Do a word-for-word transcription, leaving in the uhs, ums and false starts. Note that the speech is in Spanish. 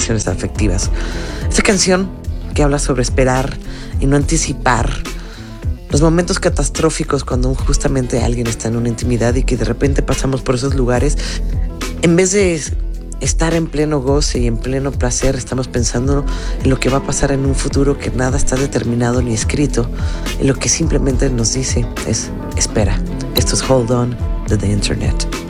relaciones afectivas. Esta canción que habla sobre esperar y no anticipar los momentos catastróficos cuando justamente alguien está en una intimidad y que de repente pasamos por esos lugares, en vez de estar en pleno goce y en pleno placer, estamos pensando en lo que va a pasar en un futuro que nada está determinado ni escrito, y lo que simplemente nos dice es espera. Esto es Hold On de The Internet.